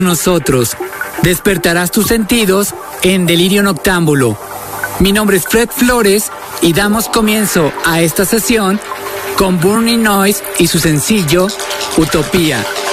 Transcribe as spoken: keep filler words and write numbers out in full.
nosotros. Despertarás tus sentidos en Delirio Noctámbulo. Mi nombre es Fred Flores y damos comienzo a esta sesión con Burning Noise y su sencillo Utopía.